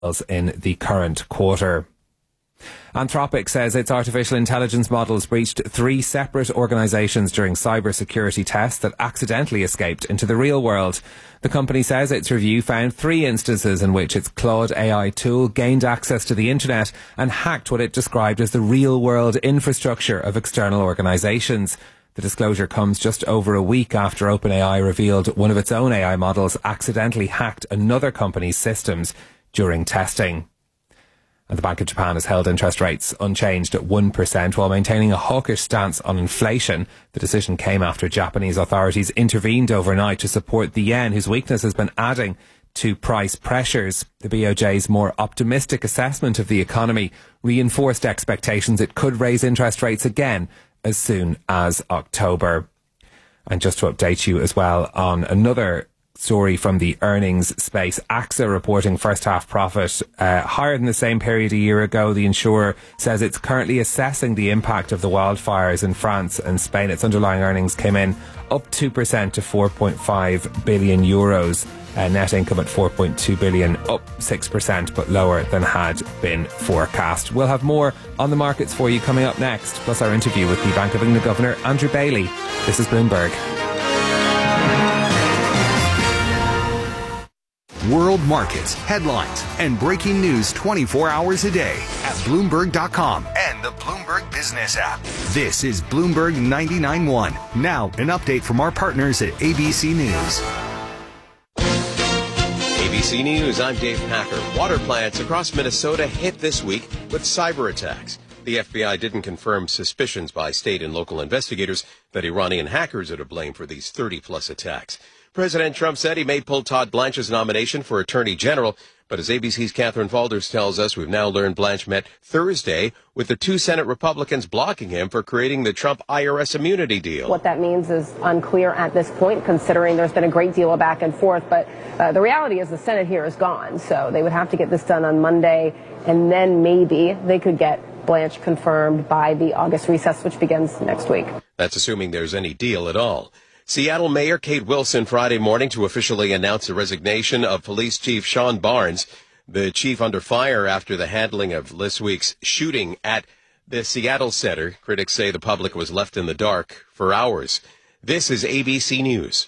in the current quarter. Anthropic says its artificial intelligence models breached 3 separate organisations during cybersecurity tests that accidentally escaped into the real world. The company says its review found 3 instances in which its Claude AI tool gained access to the internet and hacked what it described as the real-world infrastructure of external organisations. The disclosure comes just over a week after OpenAI revealed one of its own AI models accidentally hacked another company's systems during testing. And the Bank of Japan has held interest rates unchanged at 1% while maintaining a hawkish stance on inflation. The decision came after Japanese authorities intervened overnight to support the yen, whose weakness has been adding to price pressures. The BOJ's more optimistic assessment of the economy reinforced expectations it could raise interest rates again as soon as October. And just to update you as well on another story from the earnings space, AXA reporting first half profit higher than the same period a year ago. The insurer says it's currently assessing the impact of the wildfires in France and Spain. Its underlying earnings came in up 2% to 4.5 billion euros. Net income at 4.2 billion, up 6%, but lower than had been forecast. We'll have more on the markets for you coming up next, plus our interview with the Bank of England Governor, Andrew Bailey. This is Bloomberg. World markets, headlines, and breaking news 24 hours a day at Bloomberg.com and the Bloomberg Business app. This is Bloomberg 99.1. Now, an update from our partners at ABC News. ABC News, I'm Dave Packer. Water plants across Minnesota hit this week with cyber attacks. The FBI didn't confirm suspicions by state and local investigators that Iranian hackers are to blame for these 30-plus attacks. President Trump said he may pull Todd Blanche's nomination for Attorney General, but as ABC's Catherine Falders tells us, we've now learned Blanche met Thursday with the 2 Senate Republicans blocking him for creating the Trump IRS immunity deal. What that means is unclear at this point, considering there's been a great deal of back and forth. But the reality is the Senate here is gone, so they would have to get this done on Monday, and then maybe they could get Blanche confirmed by the August recess, which begins next week. That's assuming there's any deal at all. Seattle Mayor Kate Wilson Friday morning to officially announce the resignation of Police Chief Sean Barnes, the chief under fire after the handling of this week's shooting at the Seattle Center. Critics say the public was left in the dark for hours. This is ABC News.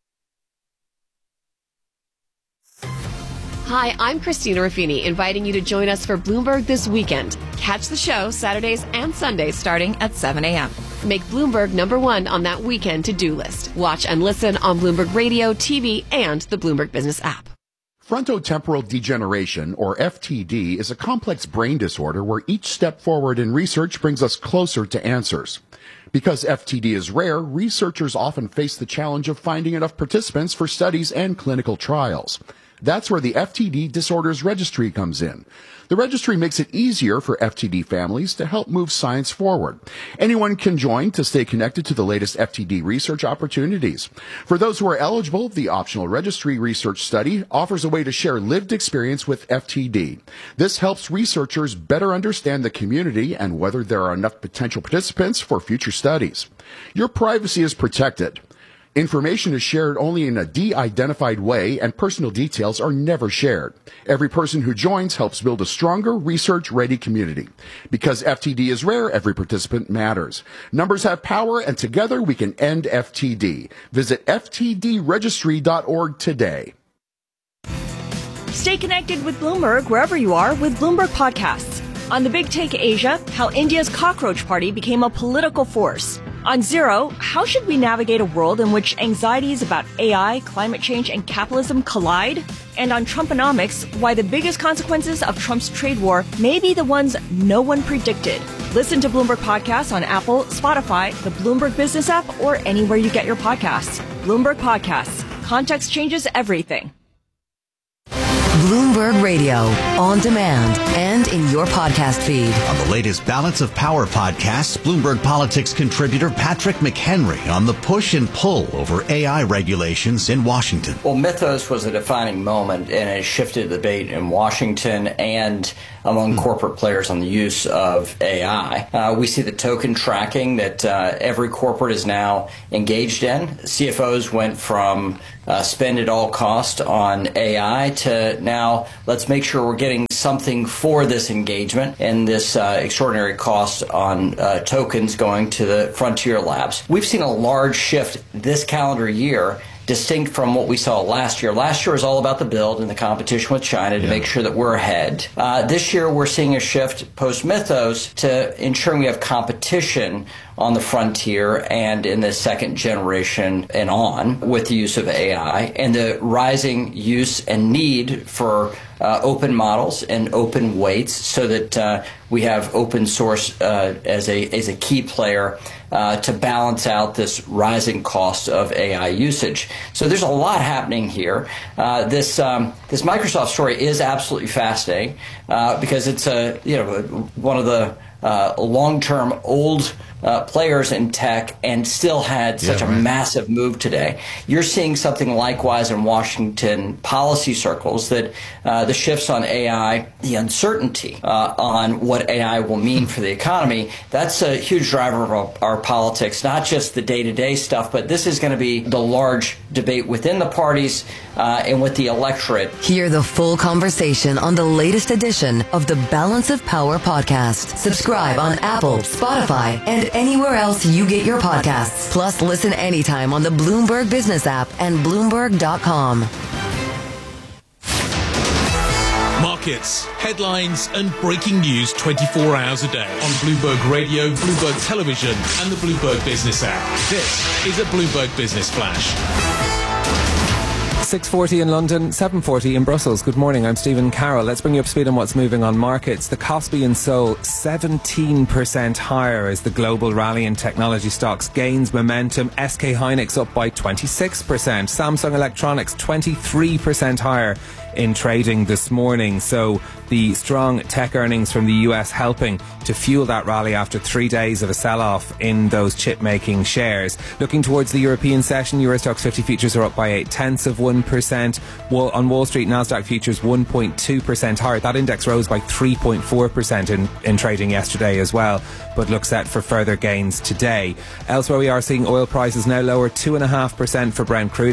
Hi, I'm Christina Ruffini, inviting you to join us for Bloomberg This Weekend. Catch the show Saturdays and Sundays starting at 7 a.m. Make Bloomberg #1 on that weekend to-do list. Watch and listen on Bloomberg Radio, TV, and the Bloomberg Business app. Frontotemporal degeneration, or FTD, is a complex brain disorder where each step forward in research brings us closer to answers. Because FTD is rare, researchers often face the challenge of finding enough participants for studies and clinical trials. That's where the FTD Disorders Registry comes in. The registry makes it easier for FTD families to help move science forward. Anyone can join to stay connected to the latest FTD research opportunities. For those who are eligible, the optional registry research study offers a way to share lived experience with FTD. This helps researchers better understand the community and whether there are enough potential participants for future studies. Your privacy is protected. Information is shared only in a de-identified way, and personal details are never shared. Every person who joins helps build a stronger, research-ready community. Because FTD is rare, every participant matters. Numbers have power, and together we can end FTD. Visit ftdregistry.org today. Stay connected with Bloomberg wherever you are with Bloomberg Podcasts. On The Big Take Asia, how India's cockroach party became a political force. On Zero, how should we navigate a world in which anxieties about AI, climate change, and capitalism collide? And on Trumponomics, why the biggest consequences of Trump's trade war may be the ones no one predicted. Listen to Bloomberg Podcasts on Apple, Spotify, the Bloomberg Business app, or anywhere you get your podcasts. Bloomberg Podcasts. Context changes everything. Bloomberg Radio, on demand and in your podcast feed. On the latest Balance of Power podcast, Bloomberg Politics contributor Patrick McHenry on the push and pull over AI regulations in Washington. Well, Mythos was a defining moment, and it shifted the debate in Washington and among corporate players on the use of AI. We see the token tracking that every corporate is now engaged in. CFOs went from spend at all cost on AI to now. Let's make sure we're getting something for this engagement and this extraordinary cost on tokens going to the frontier labs. We've seen a large shift this calendar year, distinct from what we saw last year. Last year was all about the build and the competition with China to make sure that we're ahead. This year we're seeing a shift post-Mythos to ensuring we have competition on the frontier and in the second generation and on with the use of AI and the rising use and need for open models and open weights so that we have open source as a key player to balance out this rising cost of AI usage. So there's a lot happening here. This Microsoft story is absolutely fascinating because it's one of the long-term old players in tech and still had such a massive move today. You're seeing something likewise in Washington policy circles that the shifts on AI, the uncertainty on what AI will mean for the economy, that's a huge driver of our politics, not just the day-to-day stuff, but this is going to be the large debate within the parties and with the electorate. Hear the full conversation on the latest edition of the Balance of Power podcast. Subscribe on Apple, Spotify, and anywhere else you get your podcasts. Plus, listen anytime on the Bloomberg Business app and Bloomberg.com. Markets, headlines, and breaking news 24 hours a day on Bloomberg Radio, Bloomberg Television, and the Bloomberg Business app. This is a Bloomberg Business Flash. 6:40 in London, 7:40 in Brussels. Good morning, I'm Stephen Carroll. Let's bring you up to speed on what's moving on markets. The Kospi and Seoul 17% higher as the global rally in technology stocks gains momentum. SK Hynix up by 26%. Samsung Electronics 23% higher in trading this morning. So the strong tech earnings from the US helping to fuel that rally after 3 days of a sell-off in those chip-making shares. Looking towards the European session, Euro Stoxx 50 futures are up by 0.8%. On Wall Street, Nasdaq futures 1.2% higher. That index rose by 3.4% in trading yesterday as well, but looks set for further gains today. Elsewhere, we are seeing oil prices now lower 2.5% for Brent crude,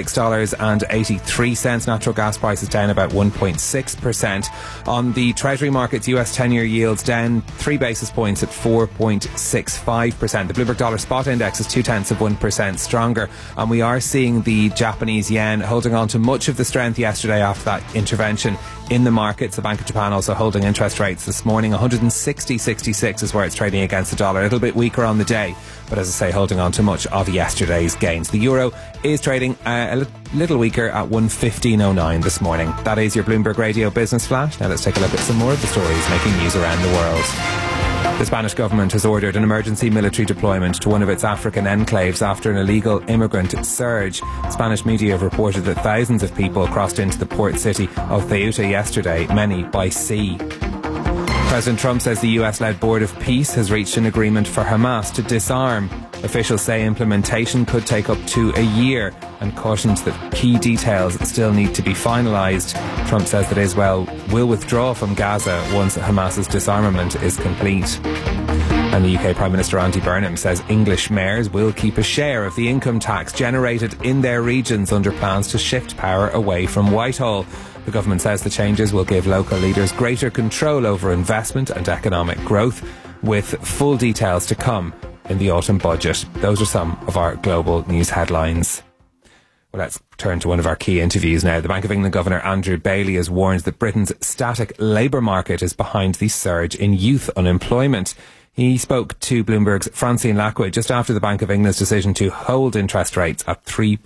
$86.83. Natural gas prices down about 1.6%. On the Treasury markets, US 10-year yields down 3 basis points at 4.65%. The Bloomberg Dollar Spot Index is 0.2% stronger, and we are seeing the Japanese yen holding on to much of the strength yesterday after that intervention in the markets. The Bank of Japan also holding interest rates this morning. 160.66 is where it's trading against the dollar. A little bit weaker on the day, but as I say, holding on to much of yesterday's gains. The euro is trading a little weaker at 115.09 this morning. That is your Bloomberg Radio Business Flash. Now let's take a look at some more of the stories making news around the world. The Spanish government has ordered an emergency military deployment to one of its African enclaves after an illegal immigrant surge. Spanish media have reported that thousands of people crossed into the port city of Ceuta yesterday, many by sea. President Trump says the US-led Board of Peace has reached an agreement for Hamas to disarm. Officials say implementation could take up to a year and cautions that key details still need to be finalised. Trump says that Israel will withdraw from Gaza once Hamas's disarmament is complete. And the UK Prime Minister Andy Burnham says English mayors will keep a share of the income tax generated in their regions under plans to shift power away from Whitehall. The government says the changes will give local leaders greater control over investment and economic growth, with full details to come in the autumn budget. Those are some of our global news headlines. Well, let's turn to one of our key interviews now. The Bank of England Governor Andrew Bailey has warned that Britain's static labour market is behind the surge in youth unemployment. He spoke to Bloomberg's Francine Lacquid just after the Bank of England's decision to hold interest rates at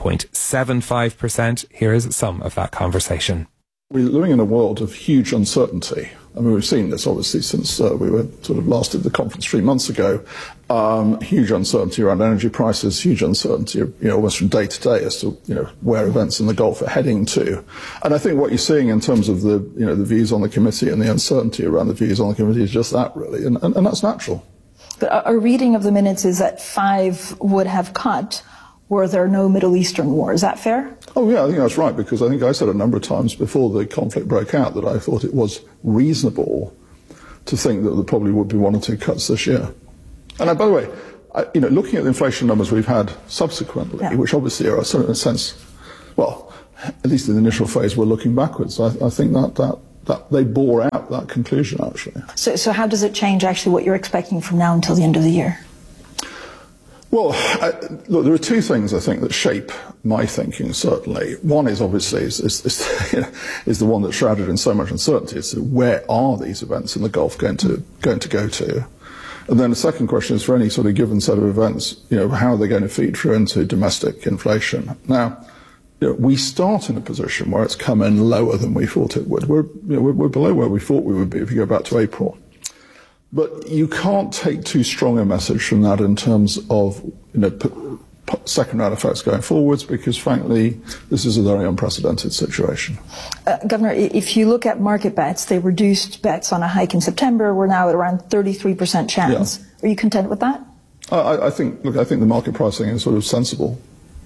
3.75%. Here is some of that conversation. We're living in a world of huge uncertainty. I mean, we've seen this obviously since we were sort of last at the conference 3 months ago. Huge uncertainty around energy prices, huge uncertainty, almost from day to day as to, where events in the Gulf are heading to. And I think what you're seeing in terms of the views on the committee and the uncertainty around the views on the committee is just that, really. And that's natural. But a reading of the minutes is that 5 would have cut were there no Middle Eastern war. Is that fair? Oh, yeah, I think that's right, because I think I said a number of times before the conflict broke out that I thought it was reasonable to think that there probably would be 1 or 2 cuts this year. And by the way, looking at the inflation numbers we've had subsequently, which obviously are in a sense, at least in the initial phase, were looking backwards. I think that they bore out that conclusion, actually. So how does it change, actually, what you're expecting from now until the end of the year? Well, look, there are two things, I think, that shape my thinking, certainly. One is obviously is the one that's shrouded in so much uncertainty. It's where are these events in the Gulf going to go to? And then the second question is, for any sort of given set of events, how are they going to feed through into domestic inflation? Now, we start in a position where it's come in lower than we thought it would. We're below where we thought we would be if you go back to April. But you can't take too strong a message from that in terms of second-round effects going forwards, because, frankly, this is a very unprecedented situation. Governor, if you look at market bets, they reduced bets on a hike in September. We're now at around 33% chance. Yeah. Are you content with that? I think the market pricing is sort of sensible.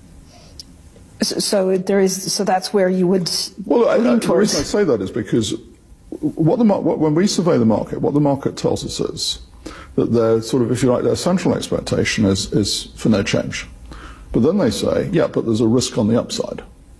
So that's where you would lean towards. The reason I say that is because when we survey the market, what the market tells us is that their sort of, if you like, their central expectation is for no change. But then they say, yeah, but there's a risk on the upside.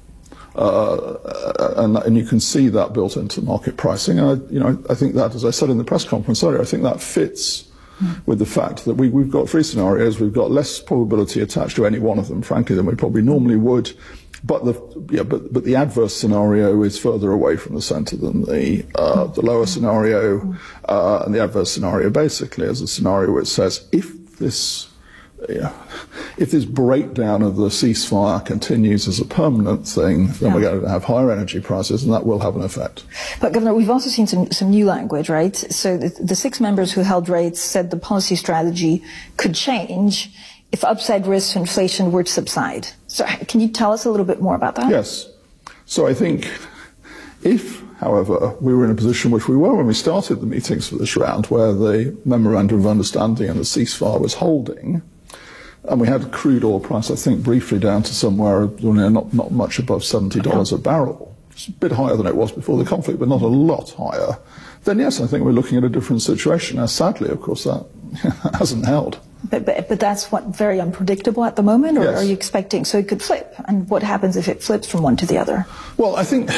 And you can see that built into market pricing. And I think that, as I said in the press conference earlier, I think that fits with the fact that we've got three scenarios. We've got less probability attached to any one of them, frankly, than we probably normally would. But the adverse scenario is further away from the centre than the lower scenario, and the adverse scenario basically is a scenario which says if this breakdown of the ceasefire continues as a permanent thing, then we're going to have higher energy prices, and that will have an effect. But, Governor, we've also seen some new language, right? So the six members who held rates said the policy strategy could change if upside risks of inflation were to subside. So can you tell us a little bit more about that? Yes. So I think if, however, we were in a position which we were when we started the meetings for this round, where the Memorandum of Understanding and the ceasefire was holding, and we had crude oil price, I think, briefly down to somewhere not much above $70 a barrel. It's a bit higher than it was before the conflict, but not a lot higher. Then, yes, I think we're looking at a different situation. Now, sadly, of course, that hasn't held. But that's very unpredictable at the moment, or yes. Are you expecting, so it could flip? And what happens if it flips from one to the other? Well, I think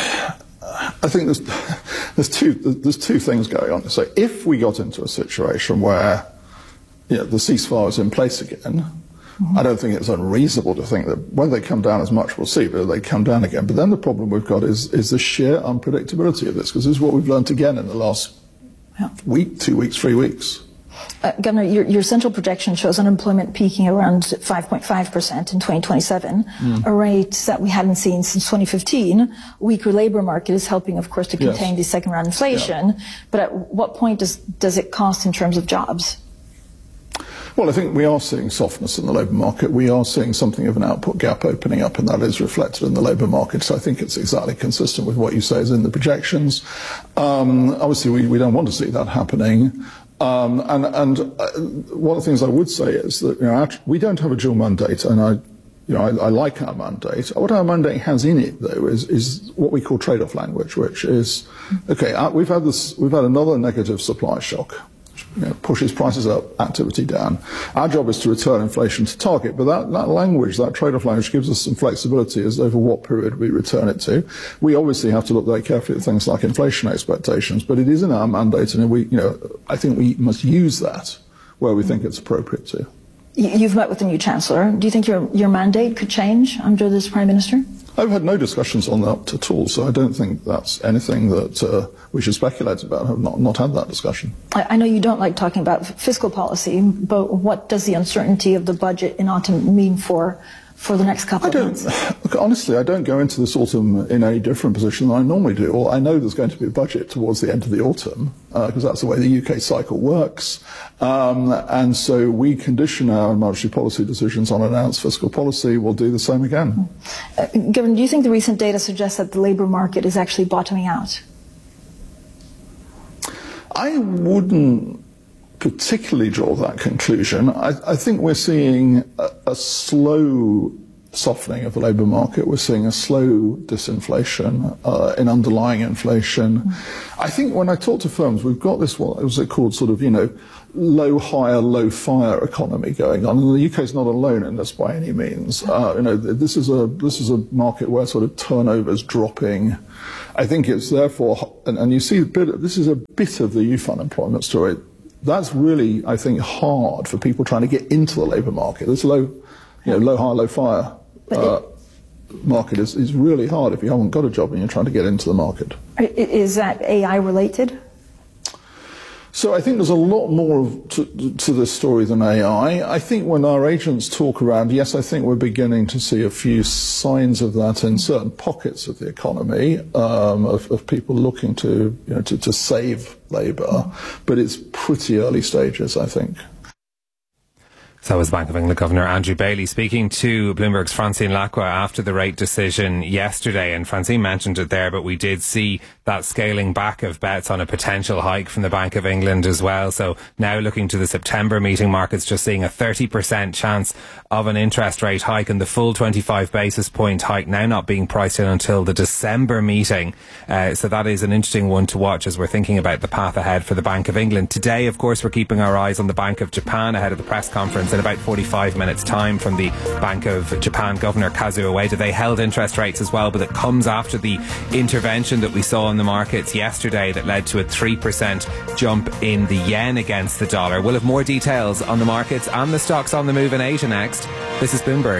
there's two things going on. So if we got into a situation where the ceasefire is in place again, I don't think it's unreasonable to think that when they come down as much, we'll see, but they come down again. But then the problem we've got is the sheer unpredictability of this, because this is what we've learned again in the last week, 2 weeks, 3 weeks. Governor, your central projection shows unemployment peaking around 5.5% in 2027, a rate that we hadn't seen since 2015. Weaker labor market is helping, of course, to contain the second-round inflation. Yeah. But at what point does it cost in terms of jobs? Well, I think we are seeing softness in the labour market. We are seeing something of an output gap opening up, and that is reflected in the labour market. So I think it's exactly consistent with what you say is in the projections. Obviously, we don't want to see that happening. And one of the things I would say is that we don't have a dual mandate, and I like our mandate. What our mandate has in it, though, is what we call trade-off language, which is we've had another negative supply shock. Pushes prices up, activity down. Our job is to return inflation to target, but that language, that trade-off language, gives us some flexibility as over what period we return it to. We obviously have to look very carefully at things like inflation expectations, but it is in our mandate, and I think we must use that where we think it's appropriate to. You've met with the new Chancellor. Do you think your mandate could change under this Prime Minister? I've had no discussions on that at all, so I don't think that's anything that we should speculate about. I've not had that discussion. I know you don't like talking about fiscal policy, but what does the uncertainty of the budget in autumn mean for the next couple of months? Look, honestly, I don't go into this autumn in a different position than I normally do. Well, I know there's going to be a budget towards the end of the autumn, because that's the way the UK cycle works. And so we condition our monetary policy decisions on announced fiscal policy. We'll do the same again. Governor, do you think the recent data suggests that the labour market is actually bottoming out? I wouldn't particularly draw that conclusion. I think we're seeing a slow softening of the labour market. We're seeing a slow disinflation in underlying inflation. I think when I talk to firms, we've got this, what was it called, sort of, low hire, low fire economy going on. And the UK is not alone in this by any means. This is a market where sort of turnover's dropping. I think it's therefore, and you see this is a bit of the youth unemployment story. That's really, I think, hard for people trying to get into the labour market. This low hire, low fire market is really hard if you haven't got a job and you're trying to get into the market. Is that AI related? So I think there's a lot more to this story than AI. I think when our agents talk around, yes, I think we're beginning to see a few signs of that in certain pockets of the economy, of people looking to save labour, but it's pretty early stages, I think. So was Bank of England Governor Andrew Bailey speaking to Bloomberg's Francine Lacqua after the rate decision yesterday. And Francine mentioned it there, but we did see that scaling back of bets on a potential hike from the Bank of England as well. So now looking to the September meeting, markets just seeing a 30% chance of an interest rate hike, and the full 25 basis point hike now not being priced in until the December meeting. So that is an interesting one to watch as we're thinking about the path ahead for the Bank of England. Today, of course, we're keeping our eyes on the Bank of Japan ahead of the press conference in about 45 minutes time from the Bank of Japan Governor Kazuo Ueda. They held interest rates as well, but it comes after the intervention that we saw in the markets yesterday that led to a 3% jump in the yen against the dollar. We'll have more details on the markets and the stocks on the move in Asia next. This is Bloomberg.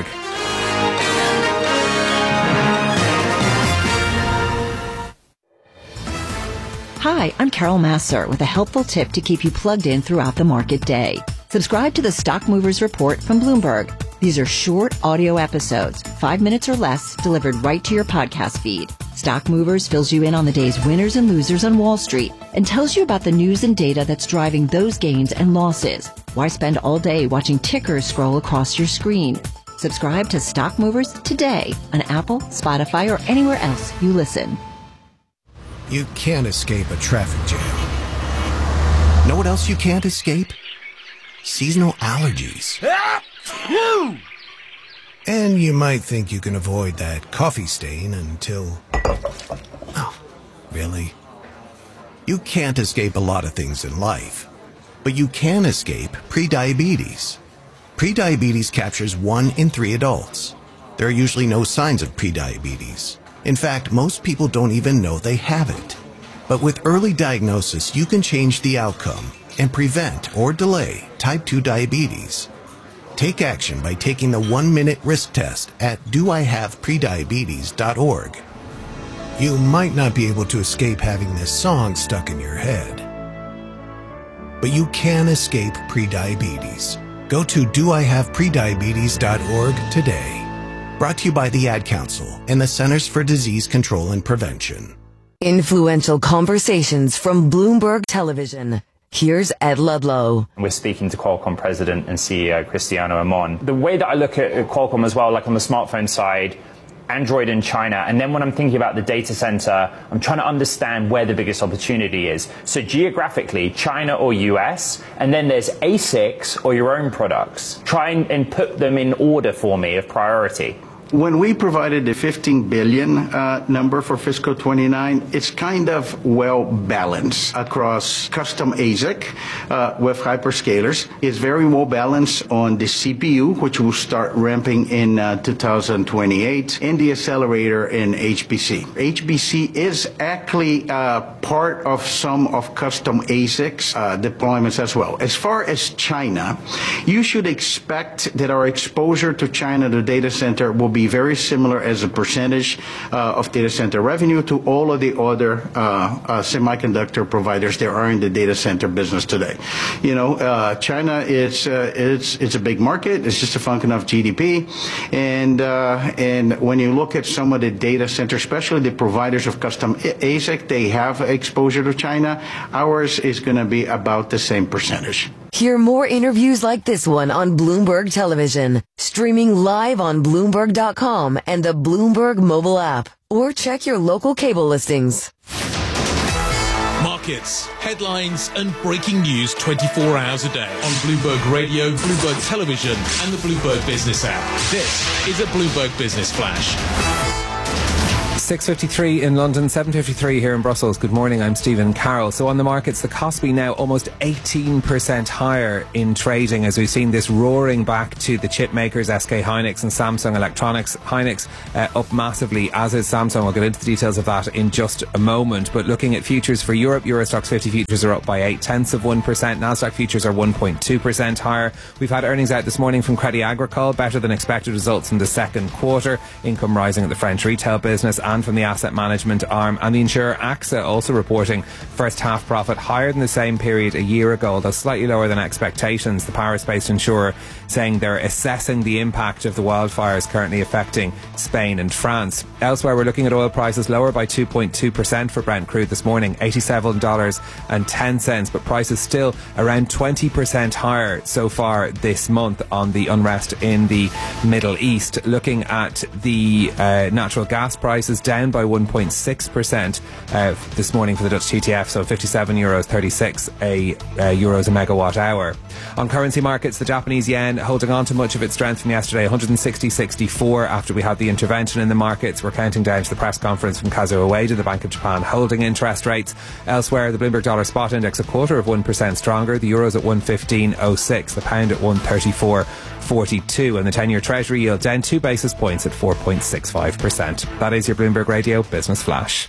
Hi, I'm Carol Massar with a helpful tip to keep you plugged in throughout the market day. Subscribe to the Stock Movers Report from Bloomberg. These are short audio episodes, 5 minutes or less, delivered right to your podcast feed. Stock Movers fills you in on the day's winners and losers on Wall Street and tells you about the news and data that's driving those gains and losses. Why spend all day watching tickers scroll across your screen? Subscribe to Stock Movers today on Apple, Spotify, or anywhere else you listen. You can't escape a traffic jam. Know what else you can't escape? Seasonal allergies. And you might think you can avoid that coffee stain until... Oh, really? You can't escape a lot of things in life, but you can escape prediabetes. Prediabetes captures 1 in 3 adults. There are usually no signs of prediabetes. In fact, most people don't even know they have it. But with early diagnosis, you can change the outcome and prevent or delay type 2 diabetes. Take action by taking the 1-minute risk test at doihaveprediabetes.org. You might not be able to escape having this song stuck in your head, but you can escape prediabetes. Go to doihaveprediabetes.org today. Brought to you by the Ad Council and the Centers for Disease Control and Prevention. Influential conversations from Bloomberg Television. Here's Ed Ludlow. We're speaking to Qualcomm President and CEO Cristiano Amon. The way that I look at Qualcomm as well, like on the smartphone side, Android in China, and then when I'm thinking about the data center, I'm trying to understand where the biggest opportunity is. So geographically, China or US, and then there's ASICs or your own products. Try and put them in order for me of priority. When we provided the 15 billion number for fiscal 29, it's kind of well balanced across custom ASIC with hyperscalers. It's very well balanced on the CPU, which will start ramping in 2028, and the accelerator in HPC. HPC is actually part of some of custom ASICs deployments as well. As far as China, you should expect that our exposure to China, the data center, will be very similar as a percentage of data center revenue to all of the other semiconductor providers that are in the data center business today. You know, China it's a big market. It's just a function of GDP, and when you look at some of the data centers, especially the providers of custom ASIC, they have exposure to China. Ours is going to be about the same percentage. Hear more interviews like this one on Bloomberg Television, streaming live on Bloomberg.com and the Bloomberg mobile app, or check your local cable listings. Markets, headlines and breaking news 24 hours a day on Bloomberg Radio, Bloomberg Television and the Bloomberg Business app. This is a Bloomberg Business Flash. 6:53 in London, 7:53 here in Brussels. Good morning, I'm Stephen Carroll. So on the markets, the Kospi now almost 18% higher in trading as we've seen this roaring back to the chip makers SK Hynix and Samsung Electronics. Hynix up massively, as is Samsung. We'll get into the details of that in just a moment. But looking at futures for Europe, Eurostoxx 50 futures are up by 0.8%. Nasdaq futures are 1.2% higher. We've had earnings out this morning from Crédit Agricole, better than expected results in the second quarter. Income rising at the French retail business and from the asset management arm, and the insurer AXA also reporting first half profit higher than the same period a year ago, although slightly lower than expectations. The Paris-based insurer saying they're assessing the impact of the wildfires currently affecting Spain and France. Elsewhere, we're looking at oil prices lower by 2.2% for Brent crude this morning, $87.10, but prices still around 20% higher so far this month on the unrest in the Middle East. Looking at the natural gas prices, down by 1.6% this morning for the Dutch TTF, so €57.36 euros a megawatt hour. On currency markets, the Japanese yen holding on to much of its strength from yesterday, 160.64 after we had the intervention in the markets. We're counting down to the press conference from Kazuo Ueda, the Bank of Japan, holding interest rates. Elsewhere, the Bloomberg dollar spot index 0.25% stronger, the euro's at 115.06, the pound at 134.42, and the 10-year Treasury yield down 2 basis points at 4.65%. That is your Bloomberg Radio Business Flash.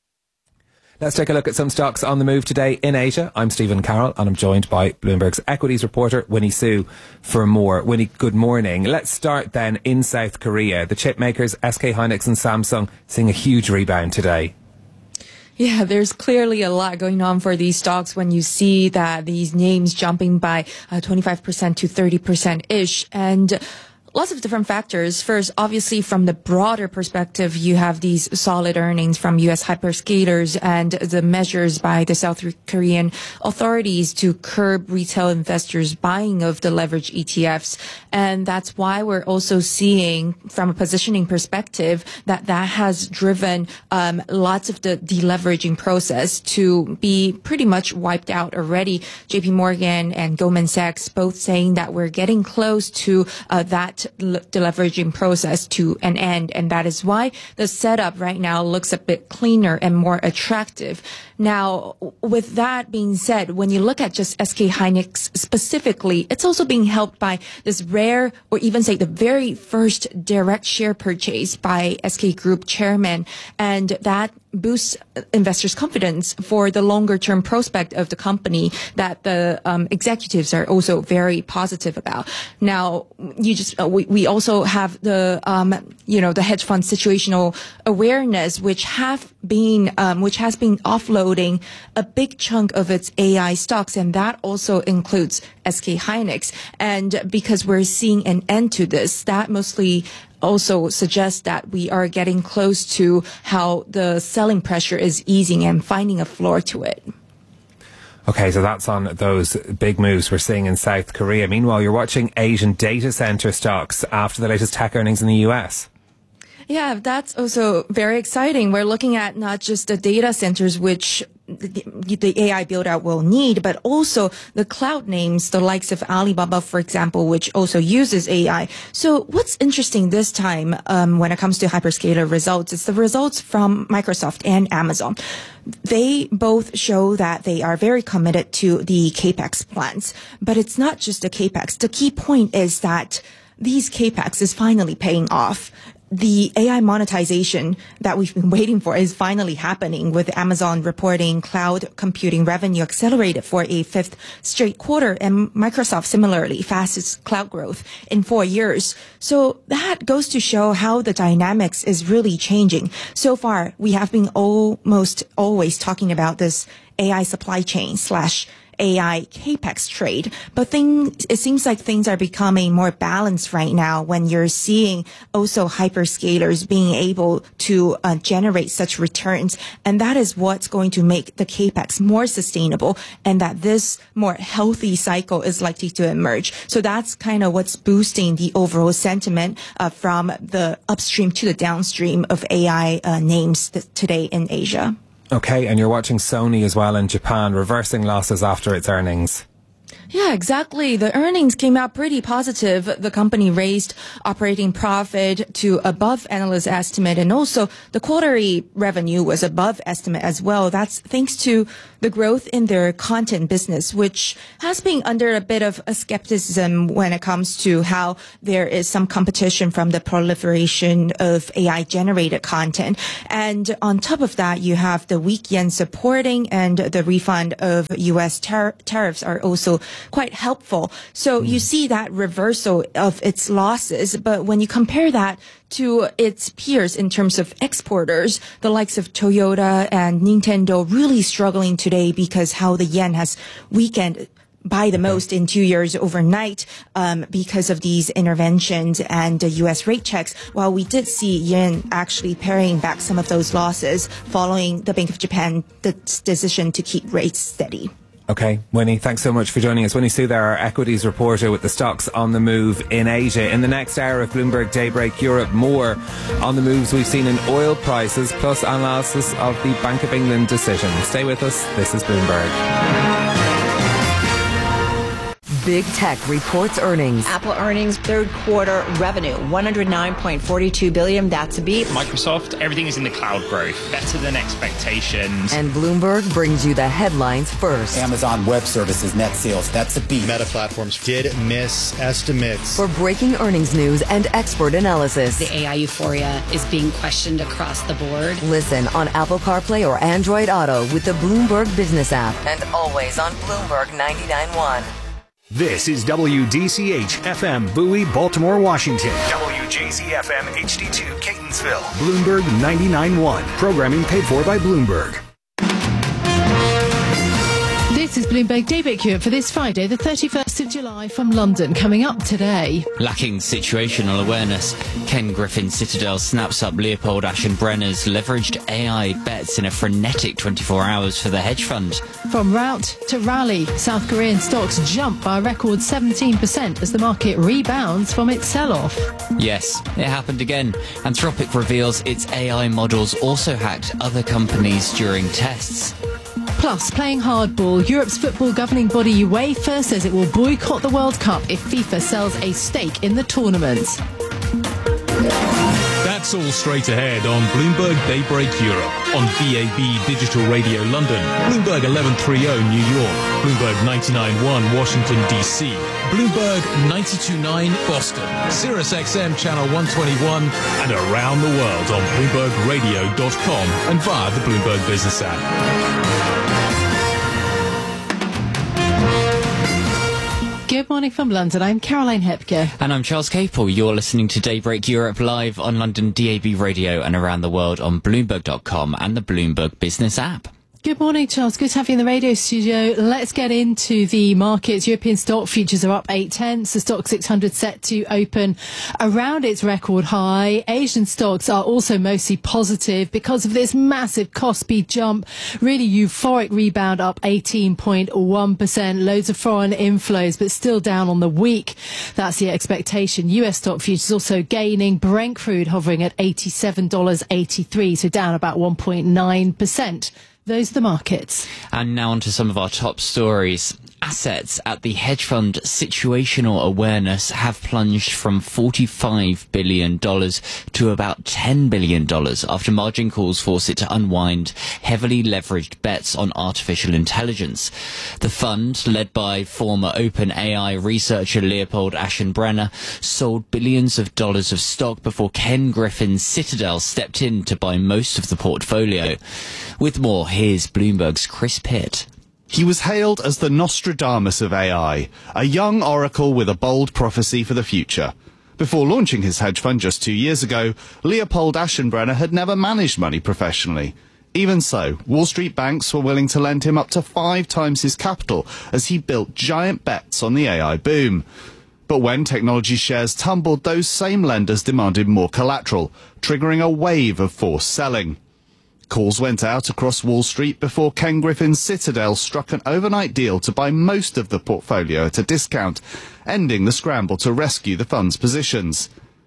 Let's take a look at some stocks on the move today in Asia. I'm Stephen Carroll and I'm joined by Bloomberg's equities reporter Winnie Su for more. Winnie, good morning. Let's start then in South Korea. The chip makers SK Hynix and Samsung seeing a huge rebound today. Yeah, there's clearly a lot going on for these stocks when you see that these names jumping by 25% to 30%-ish. And lots of different factors. First, obviously, from the broader perspective, you have these solid earnings from U.S. hyperscalers and the measures by the South Korean authorities to curb retail investors' buying of the leverage ETFs. And that's why we're also seeing, from a positioning perspective, that has driven lots of the deleveraging process to be pretty much wiped out already. JP Morgan and Goldman Sachs both saying that we're getting close to that deleveraging process to an end, and that is why the setup right now looks a bit cleaner and more attractive. Now, with that being said, when you look at just SK Hynix specifically, it's also being helped by this rare, or even say the very first direct share purchase by SK Group chairman, and that boosts investors' confidence for the longer term prospect of the company that the executives are also very positive about. Now, we also have the the hedge fund situational awareness, which has been offloading a big chunk of its AI stocks, and that also includes SK Hynix. And because we're seeing an end to this, that mostly also suggests that we are getting close to how the selling pressure is easing and finding a floor to it. Okay, so that's on those big moves we're seeing in South Korea. Meanwhile, you're watching Asian data center stocks after the latest tech earnings in the US. Yeah, that's also very exciting. We're looking at not just the data centers, which the AI build-out will need, but also the cloud names, the likes of Alibaba, for example, which also uses AI. So what's interesting this time when it comes to hyperscaler results is the results from Microsoft and Amazon. They both show that they are very committed to the CAPEX plans, but it's not just the CAPEX. The key point is that these CAPEX is finally paying off. The AI monetization that we've been waiting for is finally happening, with Amazon reporting cloud computing revenue accelerated for a 5th straight quarter, and Microsoft similarly fastest cloud growth in 4 years. So that goes to show how the dynamics is really changing. So far, we have been almost always talking about this AI supply chain / AI CAPEX trade, but it seems like things are becoming more balanced right now when you're seeing also hyperscalers being able to generate such returns, and that is what's going to make the CAPEX more sustainable, and that this more healthy cycle is likely to emerge. So that's kind of what's boosting the overall sentiment from the upstream to the downstream of AI names today in Asia. Okay, and you're watching Sony as well in Japan, reversing losses after its earnings. Yeah, exactly. The earnings came out pretty positive. The company raised operating profit to above analyst estimate, and also the quarterly revenue was above estimate as well. That's thanks to the growth in their content business, which has been under a bit of a skepticism when it comes to how there is some competition from the proliferation of AI-generated content. And on top of that, you have the weak yen supporting, and the refund of U.S. tariffs are also quite helpful. So you see that reversal of its losses. But when you compare that to its peers in terms of exporters, the likes of Toyota and Nintendo really struggling today because how the yen has weakened by the most in 2 years overnight, because of these interventions and the U.S. rate checks, while we did see yen actually paring back some of those losses following the Bank of Japan's decision to keep rates steady. Okay, Winnie, thanks so much for joining us. Winnie Sue there, our equities reporter with the stocks on the move in Asia. In the next hour of Bloomberg Daybreak Europe, more on the moves we've seen in oil prices, plus analysis of the Bank of England decision. Stay with us. This is Bloomberg. Big Tech reports earnings. Apple earnings, third quarter revenue, $109.42 billion. That's a beat. Microsoft, everything is in the cloud growth, better than expectations. And Bloomberg brings you the headlines first. Amazon Web Services net sales, that's a beat. Meta Platforms did miss estimates. For breaking earnings news and expert analysis. The AI euphoria is being questioned across the board. Listen on Apple CarPlay or Android Auto with the Bloomberg Business app. And always on Bloomberg 99.1. This is WDCH FM Bowie, Baltimore, Washington. WJZ FM HD2 Catonsville. Bloomberg 99.1. Programming paid for by Bloomberg. This is Bloomberg Daybreak Europe for this Friday, the 31st of July from London. Coming up today. Lacking situational awareness, Ken Griffin Citadel snaps up Leopold Aschenbrenner's leveraged AI bets in a frenetic 24 hours for the hedge fund. From rout to rally, South Korean stocks jump by a record 17% as the market rebounds from its sell-off. Yes, it happened again. Anthropic reveals its AI models also hacked other companies during tests. Plus, playing hardball, Europe's football governing body UEFA says it will boycott the World Cup if FIFA sells a stake in the tournament. That's all straight ahead on Bloomberg Daybreak Europe, on DAB Digital Radio London, Bloomberg 1130 New York, Bloomberg 99.1 Washington DC, Bloomberg 92.9 Boston, Sirius XM Channel 121, and around the world on BloombergRadio.com and via the Bloomberg Business app. Good morning from London. I'm Caroline Hepker. And I'm Charles Capel. You're listening to Daybreak Europe live on London DAB Radio and around the world on Bloomberg.com and the Bloomberg Business app. Good morning, Charles. Good to have you in the radio studio. Let's get into the markets. European stock futures are up 0.8. The stock 600 set to open around its record high. Asian stocks are also mostly positive because of this massive Kospi jump. Really euphoric rebound, up 18.1%. Loads of foreign inflows, but still down on the week. That's the expectation. US stock futures also gaining. Brent crude hovering at $87.83, so down about 1.9%. Those are the markets. And now on to some of our top stories. Assets at the hedge fund Situational Awareness have plunged from $45 billion to about $10 billion after margin calls force it to unwind heavily leveraged bets on artificial intelligence. The fund, led by former OpenAI researcher Leopold Aschenbrenner, sold billions of dollars of stock before Ken Griffin Citadel stepped in to buy most of the portfolio. With more, here's Bloomberg's Chris Pitt. He was hailed as the Nostradamus of AI, a young oracle with a bold prophecy for the future. Before launching his hedge fund just 2 years ago, Leopold Aschenbrenner had never managed money professionally. Even so, Wall Street banks were willing to lend him up to 5 times his capital as he built giant bets on the AI boom. But when technology shares tumbled, those same lenders demanded more collateral, triggering a wave of forced selling. Calls went out across Wall Street before Ken Griffin's Citadel struck an overnight deal to buy most of the portfolio at a discount, ending the scramble to rescue the fund's positions.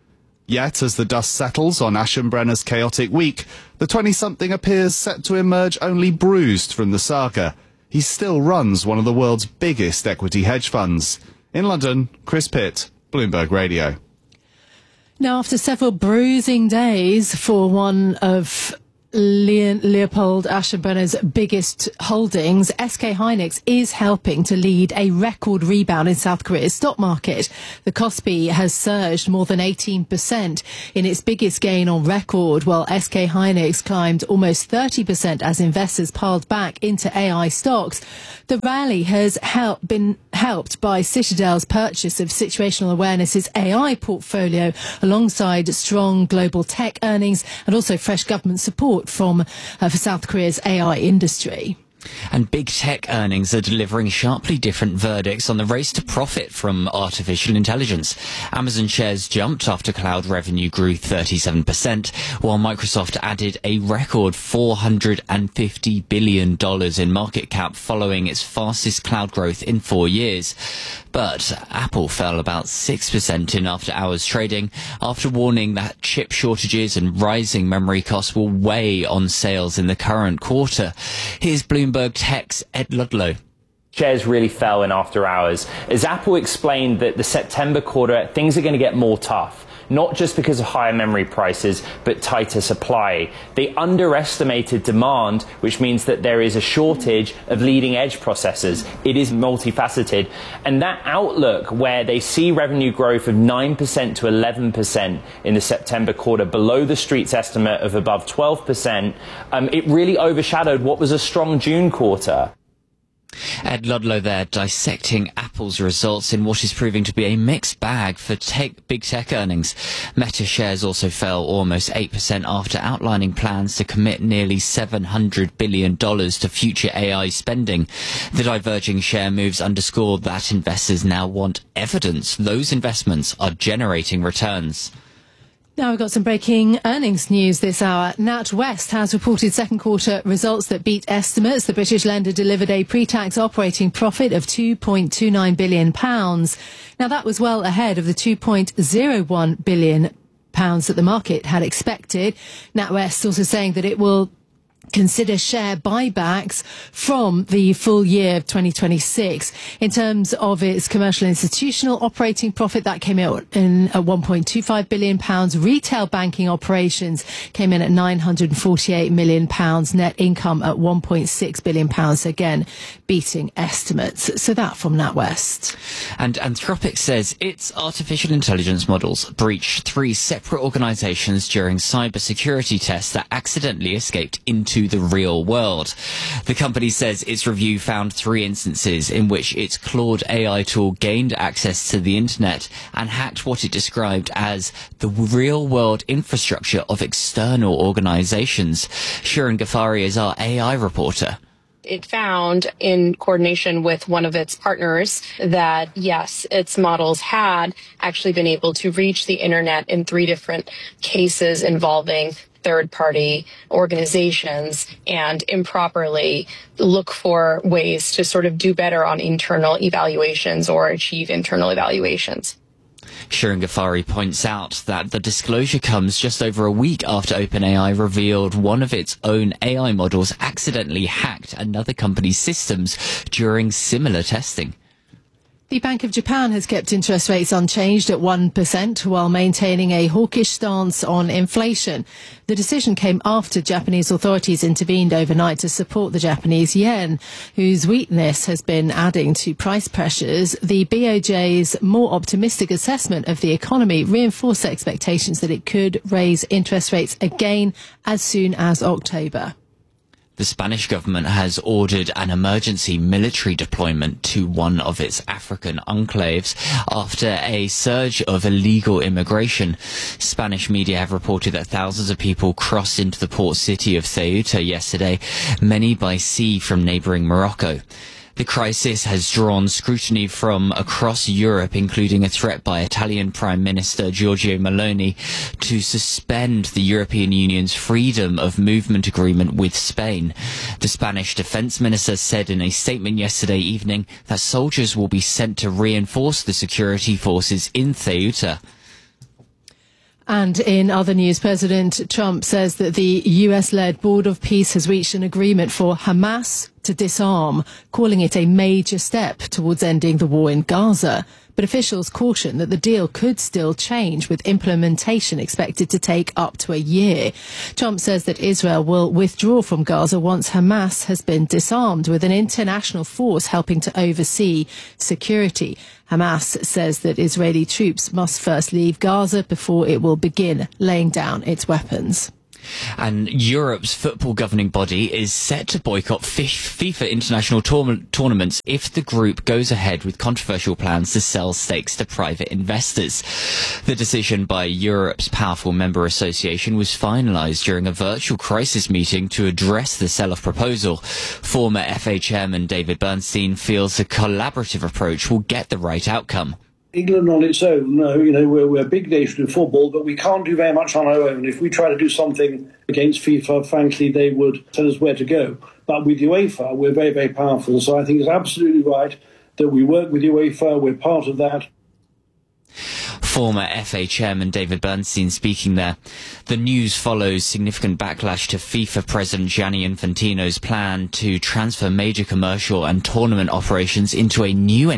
Yet, as the dust settles on Aschenbrenner's chaotic week, the 20-something appears set to emerge only bruised from the saga. He still runs one of the world's biggest equity hedge funds. In London, Chris Pitt, Bloomberg Radio. Now, after several bruising days for one of Leopold Aschenbrenner's biggest holdings, SK Hynix is helping to lead a record rebound in South Korea's stock market. The Kospi has surged more than 18% in its biggest gain on record, while SK Hynix climbed almost 30% as investors piled back into AI stocks. The rally has been helped by Citadel's purchase of Situational Awareness's AI portfolio, alongside strong global tech earnings and also fresh government support for South Korea's AI industry. And big tech earnings are delivering sharply different verdicts on the race to profit from artificial intelligence. Amazon shares jumped after cloud revenue grew 37%, while Microsoft added a record $450 billion in market cap following its fastest cloud growth in 4 years. But Apple fell about 6% in after-hours trading after warning that chip shortages and rising memory costs will weigh on sales in the current quarter. Here's Bloomberg Tech's Ed Ludlow. Shares really fell in after hours as Apple explained that the September quarter, things are going to get more tough. Not just because of higher memory prices, but tighter supply. They underestimated demand, which means that there is a shortage of leading edge processors. It is multifaceted. And that outlook, where they see revenue growth of 9% to 11% in the September quarter, below the street's estimate of above 12%, it really overshadowed what was a strong June quarter. Ed Ludlow there dissecting Apple's results in what is proving to be a mixed bag for big tech earnings. Meta shares also fell almost 8% after outlining plans to commit nearly $700 billion to future AI spending. The diverging share moves underscore that investors now want evidence those investments are generating returns. Now we've got some breaking earnings news this hour. NatWest has reported second quarter results that beat estimates. The British lender delivered a pre-tax operating profit of £2.29 billion. Now that was well ahead of the £2.01 billion that the market had expected. NatWest also saying that it will consider share buybacks from the full year of 2026. In terms of its commercial institutional operating profit, that came out in at £1.25 billion. Retail banking operations came in at £948 million. Net income at £1.6 billion. Again, beating estimates. So that from NatWest. And Anthropic says its artificial intelligence models breached 3 separate organizations during cybersecurity tests that accidentally escaped into the real world. The company says its review found 3 instances in which its Claude AI tool gained access to the internet and hacked what it described as the real world infrastructure of external organizations. Shirin Ghaffari is our AI reporter. It found, in coordination with one of its partners, that yes, its models had actually been able to reach the internet in 3 different cases involving third-party organizations and improperly look for ways to sort of do better on internal evaluations or achieve internal evaluations. Shirin Ghaffari points out that the disclosure comes just over a week after OpenAI revealed one of its own AI models accidentally hacked another company's systems during similar testing. The Bank of Japan has kept interest rates unchanged at 1% while maintaining a hawkish stance on inflation. The decision came after Japanese authorities intervened overnight to support the Japanese yen, whose weakness has been adding to price pressures. The BOJ's more optimistic assessment of the economy reinforced expectations that it could raise interest rates again as soon as October. The Spanish government has ordered an emergency military deployment to one of its African enclaves after a surge of illegal immigration. Spanish media have reported that thousands of people crossed into the port city of Ceuta yesterday, many by sea from neighbouring Morocco. The crisis has drawn scrutiny from across Europe, including a threat by Italian Prime Minister Giorgia Meloni to suspend the European Union's freedom of movement agreement with Spain. The Spanish Defence Minister said in a statement yesterday evening that soldiers will be sent to reinforce the security forces in Ceuta. And in other news, President Trump says that the US-led Board of Peace has reached an agreement for Hamas to disarm, calling it a major step towards ending the war in Gaza. But officials caution that the deal could still change, with implementation expected to take up to a year. Trump says that Israel will withdraw from Gaza once Hamas has been disarmed, with an international force helping to oversee security. Hamas says that Israeli troops must first leave Gaza before it will begin laying down its weapons. And Europe's football governing body is set to boycott FIFA international tournaments if the group goes ahead with controversial plans to sell stakes to private investors. The decision by Europe's powerful member association was finalised during a virtual crisis meeting to address the sell-off proposal. Former FA chairman David Bernstein feels a collaborative approach will get the right outcome. England on its own, we're a big nation in football, but we can't do very much on our own. If we try to do something against FIFA, frankly, they would tell us where to go. But with UEFA, we're very, very powerful. So I think it's absolutely right that we work with UEFA. We're part of that. Former FA chairman David Bernstein speaking there. The news follows significant backlash to FIFA president Gianni Infantino's plan to transfer major commercial and tournament operations into a new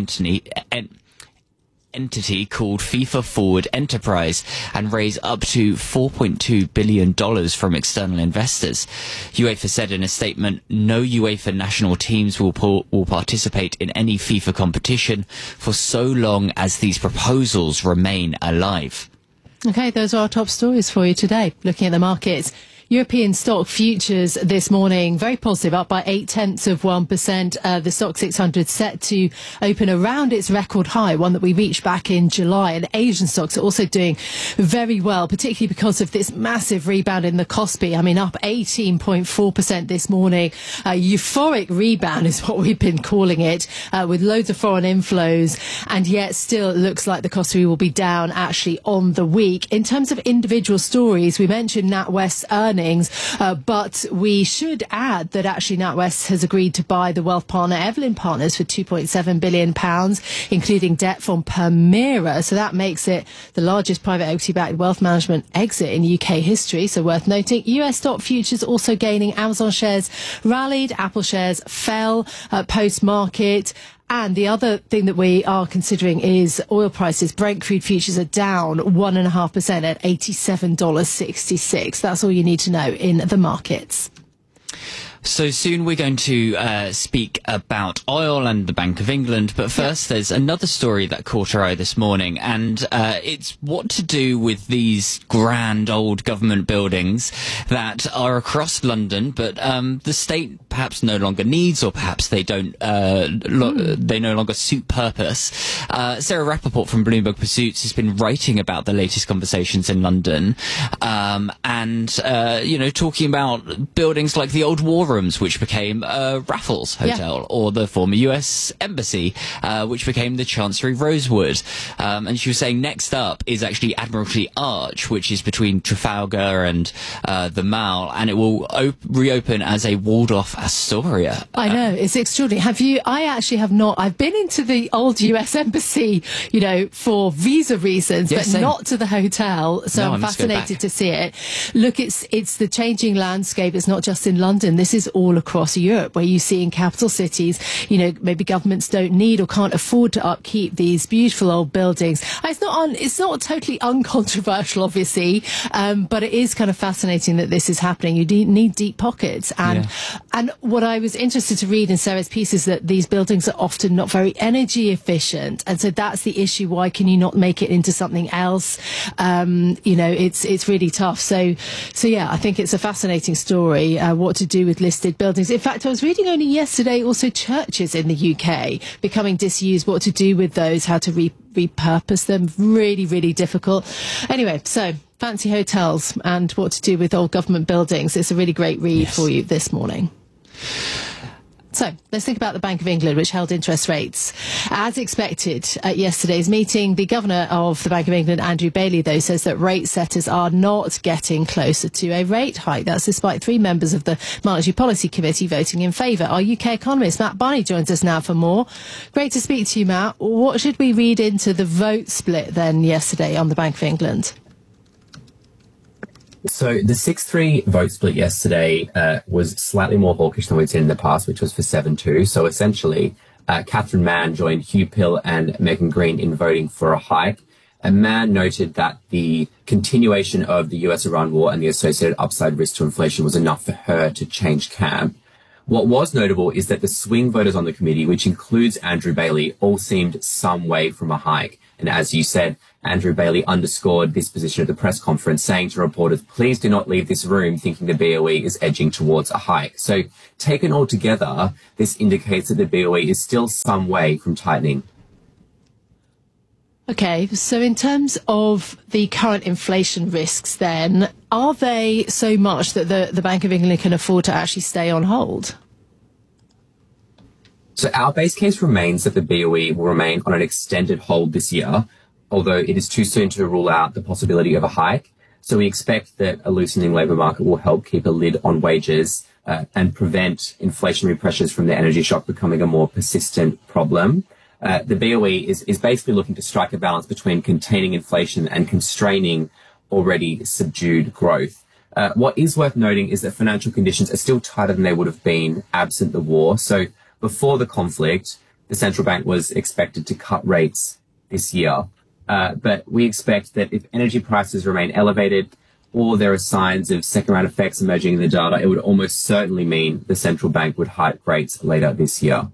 entity called FIFA Forward Enterprise and raise up to $4.2 billion from external investors. UEFA said in a statement, no UEFA national teams will participate in any FIFA competition for so long as these proposals remain alive. Okay, those are our top stories for you today. Looking at the markets. European stock futures this morning, very positive, up by 0.8%. The stock 600 set to open around its record high, one that we reached back in July. And Asian stocks are also doing very well, particularly because of this massive rebound in the Kospi. I mean, up 18.4% this morning. Euphoric rebound is what we've been calling it, with loads of foreign inflows. And yet still it looks like the Kospi will be down actually on the week. In terms of individual stories, we mentioned NatWest's earnings. But we should add that actually NatWest has agreed to buy the wealth partner Evelyn Partners for £2.7 billion, including debt from Permira. So that makes it the largest private equity-backed wealth management exit in UK history. So worth noting. US stock futures also gaining. Amazon shares rallied. Apple shares fell post-market. And the other thing that we are considering is oil prices. Brent crude futures are down 1.5% at $87.66. That's all you need to know in the markets. So soon we're going to speak about oil and the Bank of England, but first there's another story that caught our eye this morning, and it's what to do with these grand old government buildings that are across London, but the state perhaps no longer needs, or perhaps they don't they no longer suit purpose. Sarah Rappaport from Bloomberg Pursuits has been writing about the latest conversations in London, and talking about buildings like the old War Rooms, which became Raffles Hotel, or the former US Embassy, which became the Chancery Rosewood. And she was saying next up is actually Admiralty Arch, which is between Trafalgar and the Mall, and it will reopen as a walled-off Astoria. I know, it's extraordinary. I actually have not. I've been into the old US Embassy, for visa reasons, but same. Not to the hotel. So I'm fascinated to see it. Look, it's the changing landscape. It's not just in London. This is all across Europe, where you see in capital cities, maybe governments don't need or can't afford to upkeep these beautiful old buildings. It's not totally uncontroversial, obviously, but it is kind of fascinating that this is happening. You need deep pockets. And what I was interested to read in Sarah's piece is that these buildings are often not very energy efficient. And so that's the issue. Why can you not make it into something else? It's really tough. So yeah, I think it's a fascinating story, what to do with listed buildings. In fact, I was reading only yesterday also churches in the UK becoming disused, what to do with those, how to repurpose them. Really, really difficult. Anyway, so fancy hotels and what to do with old government buildings. It's a really great read for you this morning. So let's think about the Bank of England, which held interest rates as expected at yesterday's meeting. The governor of the Bank of England, Andrew Bailey, though, says that rate setters are not getting closer to a rate hike. That's despite 3 members of the Monetary Policy Committee voting in favour. Our UK economist, Matt Barney, joins us now for more. Great to speak to you, Matt. What should we read into the vote split then yesterday on the Bank of England? So the 6-3 vote split yesterday was slightly more hawkish than we'd seen in the past, which was for 7-2. So essentially, Catherine Mann joined Hugh Pill and Megan Green in voting for a hike. And Mann noted that the continuation of the US-Iran war and the associated upside risk to inflation was enough for her to change camp. What was notable is that the swing voters on the committee, which includes Andrew Bailey, all seemed some way from a hike. And as you said, Andrew Bailey underscored this position at the press conference, saying to reporters, please do not leave this room thinking the BOE is edging towards a hike. So taken all together, this indicates that the BOE is still some way from tightening. Okay, so in terms of the current inflation risks then, are they so much that the Bank of England can afford to actually stay on hold? So our base case remains that the BOE will remain on an extended hold this year, although it is too soon to rule out the possibility of a hike. So we expect that a loosening labour market will help keep a lid on wages and prevent inflationary pressures from the energy shock becoming a more persistent problem. The BOE is basically looking to strike a balance between containing inflation and constraining already subdued growth. What is worth noting is that financial conditions are still tighter than they would have been absent the war. So before the conflict, the central bank was expected to cut rates this year. But we expect that if energy prices remain elevated or there are signs of second-round effects emerging in the data, it would almost certainly mean the central bank would hike rates later this year.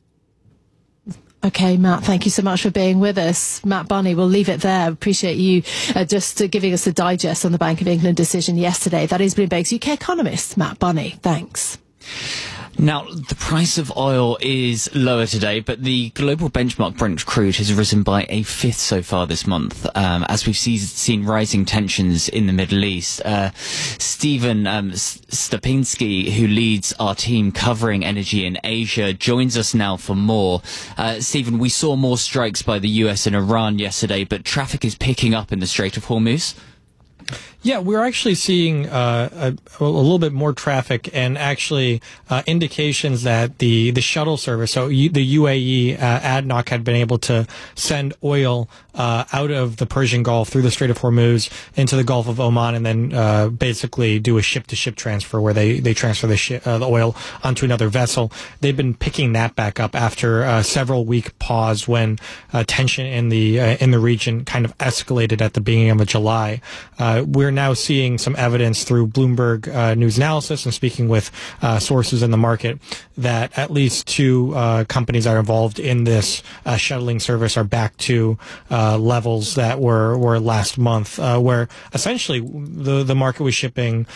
Okay, Matt, thank you so much for being with us. Matt Bunny, we'll leave it there. Appreciate you just giving us the digest on the Bank of England decision yesterday. That is Bloomberg's UK economist, Matt Bunny. Thanks. Now, the price of oil is lower today, but the global benchmark Brent crude has risen by a fifth so far this month, as we've seen rising tensions in the Middle East. Stephen Stapinski, who leads our team covering energy in Asia, joins us now for more. Stephen, we saw more strikes by the US and Iran yesterday, but traffic is picking up in the Strait of Hormuz. Yeah, we're actually seeing a little bit more traffic and actually indications that the shuttle service, so the UAE ADNOC had been able to send oil out of the Persian Gulf through the Strait of Hormuz into the Gulf of Oman and then basically do a ship-to-ship transfer where they transfer the oil onto another vessel. They've been picking that back up after a several-week pause when tension in the region kind of escalated at the beginning of July. We're now seeing some evidence through Bloomberg News Analysis and speaking with sources in the market that at least two companies that are involved in this shuttling service are back to levels that were last month, where essentially the market was shipping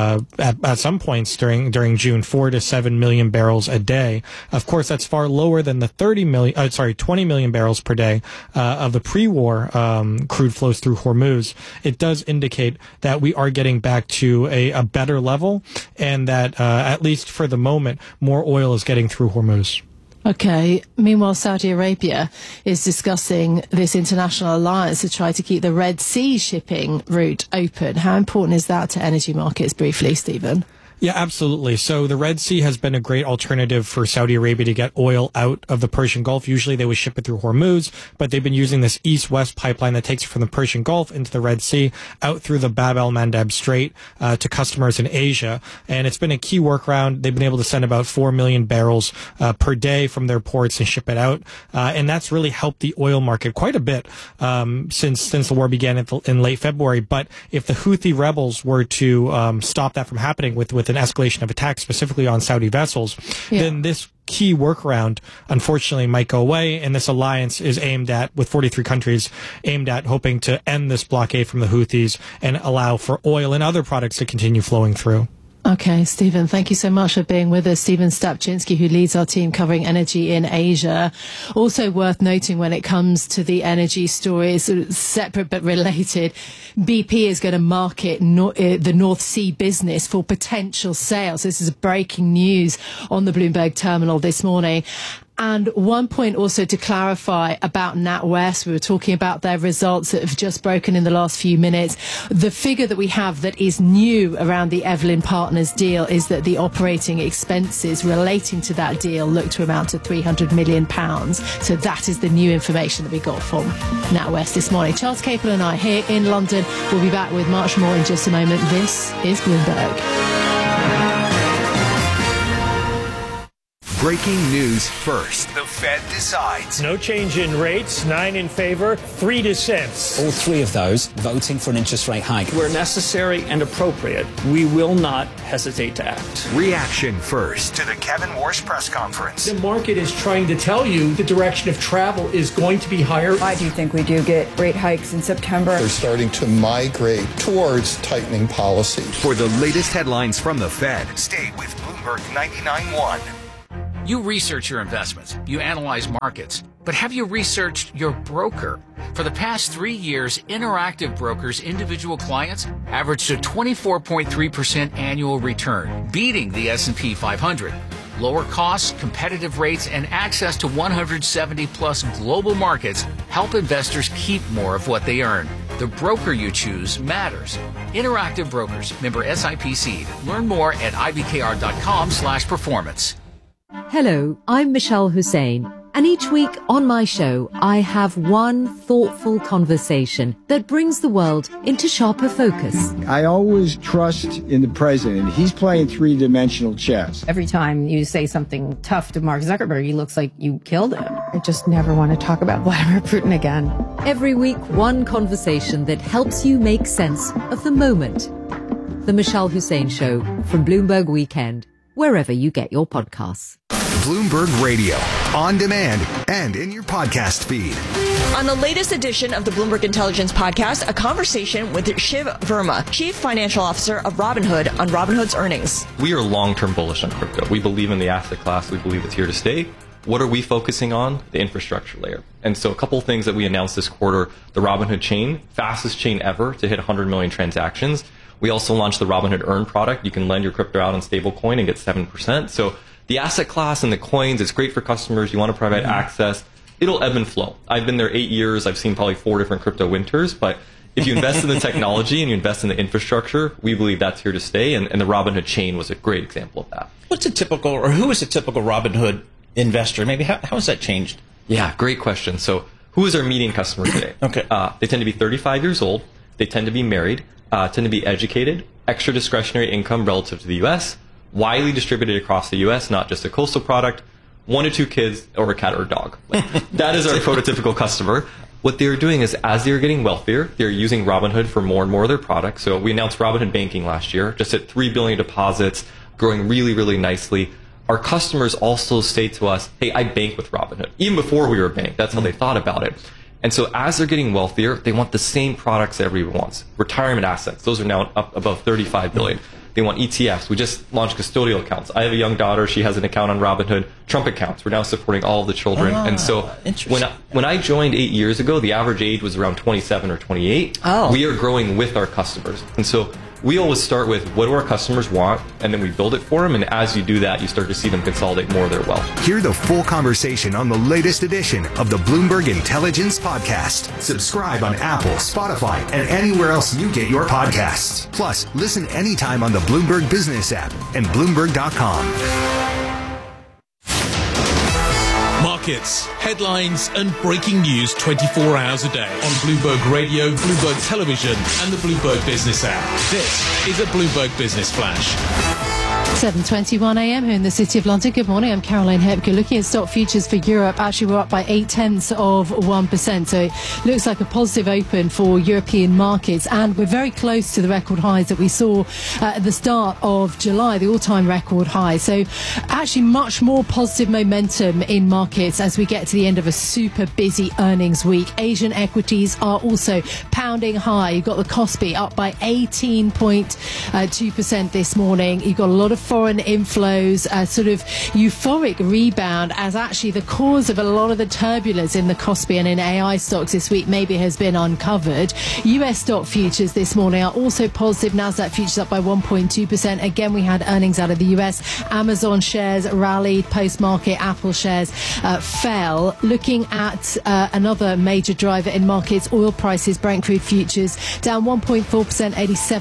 at some points during June 4 to 7 million barrels a day. Of course, that's far lower than the 20 million barrels per day of the pre-war crude flows through Hormuz. It does indicate that we are getting back to a better level and that, at least for the moment, more oil is getting through Hormuz. Okay. Meanwhile, Saudi Arabia is discussing this international alliance to try to keep the Red Sea shipping route open. How important is that to energy markets, briefly, Stephen? Yeah, absolutely. So the Red Sea has been a great alternative for Saudi Arabia to get oil out of the Persian Gulf. Usually they would ship it through Hormuz, but they've been using this east-west pipeline that takes it from the Persian Gulf into the Red Sea, out through the Bab el-Mandeb Strait to customers in Asia. And it's been a key workaround. They've been able to send about 4 million barrels per day from their ports and ship it out. And that's really helped the oil market quite a bit since the war began in late February. But if the Houthi rebels were to stop that from happening with an escalation of attacks specifically on Saudi vessels, then this key workaround unfortunately might go away, and this alliance is aimed at, with 43 countries, aimed at hoping to end this blockade from the Houthis and allow for oil and other products to continue flowing through. Okay, Stephen, thank you so much for being with us. Stephen Stapczynski, who leads our team covering energy in Asia. Also worth noting when it comes to the energy story, it's sort of separate but related. BP is going to market the North Sea business for potential sales. This is breaking news on the Bloomberg terminal this morning. And one point also to clarify about NatWest. We were talking about their results that have just broken in the last few minutes. The figure that we have that is new around the Evelyn Partners deal is that the operating expenses relating to that deal look to amount to £300 million. So that is the new information that we got from NatWest this morning. Charles Capel and I here in London. We'll be back with much more in just a moment. This is Bloomberg. Breaking news first. The Fed decides. No change in rates, 9 in favor, 3 dissents. All 3 of those voting for an interest rate hike. Where necessary and appropriate, we will not hesitate to act. Reaction first to the Kevin Warsh press conference. The market is trying to tell you the direction of travel is going to be higher. I do think we do get rate hikes in September. They're starting to migrate towards tightening policy. For the latest headlines from the Fed, stay with Bloomberg 99.1. You research your investments, you analyze markets, but have you researched your broker? For the past 3 years, Interactive Brokers' individual clients averaged a 24.3% annual return, beating the S&P 500. Lower costs, competitive rates, and access to 170-plus global markets help investors keep more of what they earn. The broker you choose matters. Interactive Brokers, member SIPC. Learn more at ibkr.com/performance. Hello, I'm Michelle Hussein, and each week on my show, I have one thoughtful conversation that brings the world into sharper focus. I always trust in the president. He's playing three-dimensional chess. Every time you say something tough to Mark Zuckerberg, he looks like you killed him. I just never want to talk about Vladimir Putin again. Every week, one conversation that helps you make sense of the moment. The Michelle Hussein Show from Bloomberg Weekend, wherever you get your podcasts. Bloomberg Radio, on demand and in your podcast feed. On the latest edition of the Bloomberg Intelligence Podcast, a conversation with Shiv Verma, Chief Financial Officer of Robinhood, on Robinhood's earnings. We are long-term bullish on crypto. We believe in the asset class. We believe it's here to stay. What are we focusing on? The infrastructure layer. And so a couple of things that we announced this quarter, the Robinhood chain, fastest chain ever to hit 100 million transactions. We also launched the Robinhood Earn product. You can lend your crypto out on stablecoin and get 7%. So the asset class and the coins, it's great for customers. You want to provide access. It'll ebb and flow. I've been there 8 years. I've seen probably 4 different crypto winters. But if you invest in the technology and you invest in the infrastructure, we believe that's here to stay. And the Robinhood chain was a great example of that. What's a typical, or who is a typical Robinhood investor? Maybe how has that changed? Yeah, great question. So who is our median customer today? Okay. They tend to be 35 years old. They tend to be married, tend to be educated, extra discretionary income relative to the U.S., widely distributed across the U.S., not just a coastal product, 1 to 2 kids, or a cat or a dog. That is our prototypical customer. What they're doing is, as they're getting wealthier, they're using Robinhood for more and more of their products. So we announced Robinhood Banking last year, just at $3 billion deposits, growing really, really nicely. Our customers also say to us, hey, I bank with Robinhood. Even before we were a bank, that's how they thought about it. And so as they're getting wealthier, they want the same products that everyone wants. Retirement assets, those are now up above $35 billion. They want ETFs. We just launched custodial accounts. I have a young daughter. She has an account on Robinhood. Trump accounts. We're now supporting all of the children. And so when I joined 8 years ago, the average age was around 27 or 28. We are growing with our customers. And so we always start with what do our customers want, and then we build it for them. And as you do that, you start to see them consolidate more of their wealth. Hear the full conversation on the latest edition of the Bloomberg Intelligence Podcast. Subscribe on Apple, Spotify, and anywhere else you get your podcasts. Plus, listen anytime on the Bloomberg Business app and Bloomberg.com. Markets, headlines, and breaking news 24 hours a day on Bloomberg Radio, Bloomberg Television, and the Bloomberg Business app. This is a Bloomberg Business Flash. 7:21 a.m. here in the City of London. Good morning, I'm Caroline Hepker. Looking at stock futures for Europe, actually we're up by 0.8%. So it looks like a positive open for European markets, and we're very close to the record highs that we saw at the start of July, the all-time record high. So actually much more positive momentum in markets as we get to the end of a super busy earnings week. Asian equities are also pounding high. You've got the Kospi up by 18.2% this morning. You've got a lot of foreign inflows, a sort of euphoric rebound as actually the cause of a lot of the turbulence in the Kospi and in AI stocks this week maybe has been uncovered. US stock futures this morning are also positive. Nasdaq futures up by 1.2%. Again, we had earnings out of the US. Amazon shares rallied post-market. Apple shares fell. Looking at another major driver in markets, oil prices, Brent crude futures down 1.4%,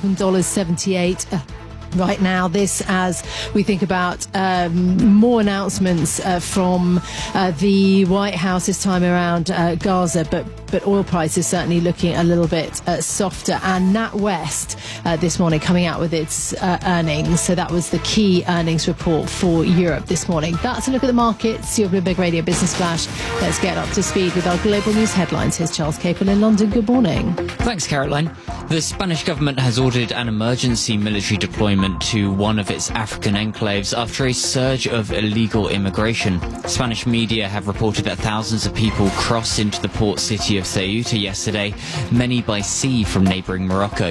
$87.78. Right now, this as we think about more announcements from the White House this time around Gaza, but oil prices certainly looking a little bit softer. And NatWest this morning coming out with its earnings. So that was the key earnings report for Europe this morning. That's a look at the markets. Your Bloomberg Radio Business Flash. Let's get up to speed with our global news headlines. Here's Charles Capel in London. Good morning. Thanks, Caroline. The Spanish government has ordered an emergency military deployment to one of its African enclaves after a surge of illegal immigration. Spanish media have reported that thousands of people crossed into the port city of Ceuta yesterday, many by sea from neighbouring Morocco.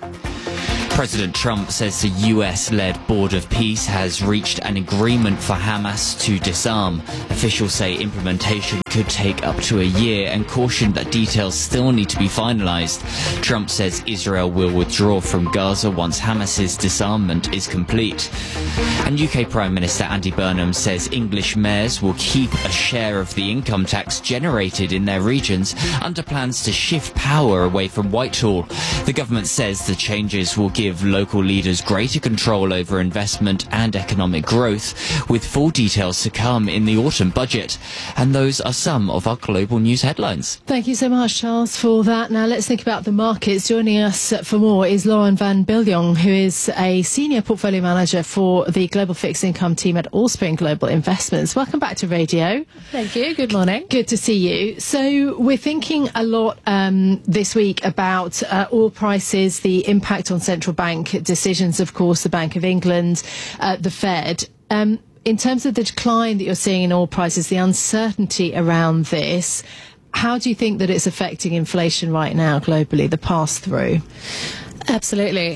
President Trump says the US-led Board of Peace has reached an agreement for Hamas to disarm. Officials say implementation could take up to a year and cautioned that details still need to be finalized. Trump says Israel will withdraw from Gaza once Hamas's disarmament is complete. And UK Prime Minister Andy Burnham says English mayors will keep a share of the income tax generated in their regions under plans to shift power away from Whitehall. The government says the changes will give local leaders greater control over investment and economic growth, with full details to come in the autumn budget. And those are some of our global news headlines. Thank you so much, Charles, for that. Now let's think about the markets. Joining us for more is Lauren van Biljong, who is a senior portfolio manager for the global fixed income team at Allspring Global Investments. Welcome back to radio. Thank you. Good morning. Good to see you. So we're thinking a lot this week about oil prices, the impact on central bank decisions, of course, the Bank of England, the Fed. In terms of the decline that you're seeing in oil prices, the uncertainty around this, how do you think that it's affecting inflation right now globally, the pass-through? Absolutely.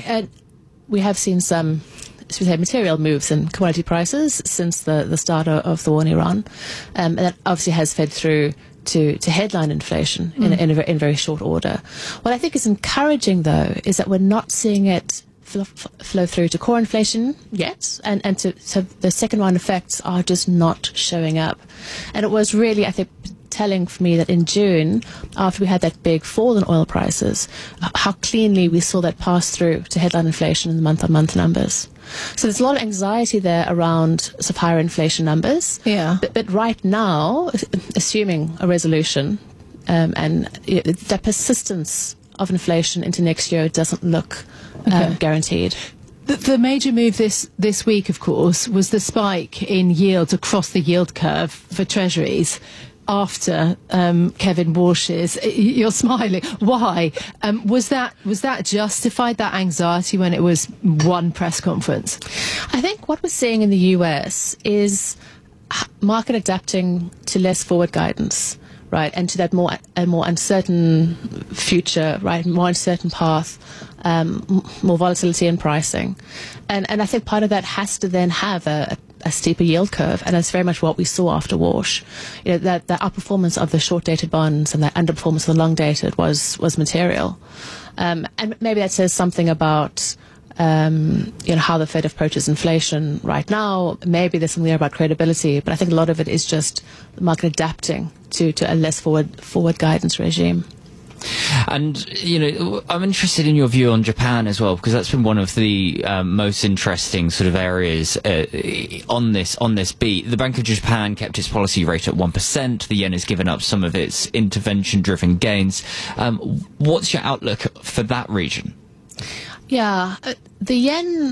We have seen some material moves in commodity prices since the start of the war in Iran. And that obviously has fed through to headline inflation in very short order. What I think is encouraging, though, is that we're not seeing it flow through to core inflation yet, and so the second round effects are just not showing up. And it was really, I think, telling for me that in June, after we had that big fall in oil prices, how cleanly we saw that pass through to headline inflation in the month-on-month numbers. So there's a lot of anxiety there around sort of higher inflation numbers. Yeah. But right now, assuming a resolution, and the persistence of inflation into next year doesn't look guaranteed. The major move this week, of course, was the spike in yields across the yield curve for treasuries after Kevin Walsh's. You're smiling. Why? Was that justified, that anxiety, when it was one press conference? I think what we're seeing in the US is market adapting to less forward guidance, right, and to that more uncertain future, right, more uncertain path, more volatility in pricing, and I think part of that has to then have a steeper yield curve, and that's very much what we saw after Walsh. You know, that the outperformance of the short-dated bonds and that underperformance of the long-dated was material, and maybe that says something about how the Fed approaches inflation right now. Maybe there's something there about credibility, but I think a lot of it is just the market adapting to a less forward guidance regime. And, I'm interested in your view on Japan as well, because that's been one of the most interesting sort of areas on this beat. The Bank of Japan kept its policy rate at 1%. The yen has given up some of its intervention-driven gains. What's your outlook for that region? Yeah, the yen,